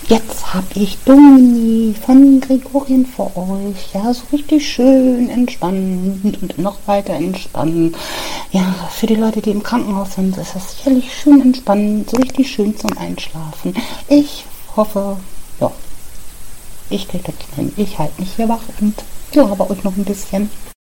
Jetzt habe ich Domini von Gregorien für euch. Ja, so richtig schön entspannend und noch weiter entspannen. Ja, für die Leute, die im Krankenhaus sind, ist das sicherlich schön entspannend, so richtig schön zum Einschlafen. Ich hoffe, ja, ich kriege das hin. Ich halte mich hier wach und laber euch noch ein bisschen.